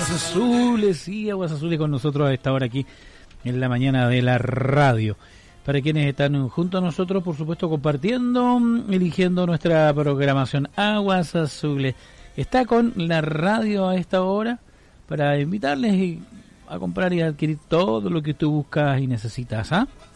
Aguas Azules, sí, Aguas Azules con nosotros a esta hora aquí en la mañana de la radio. Para quienes están junto a nosotros, por supuesto, compartiendo, eligiendo nuestra programación. Aguas Azules está con la radio a esta hora para invitarles a comprar y adquirir todo lo que tú buscas y necesitas, ¿ah?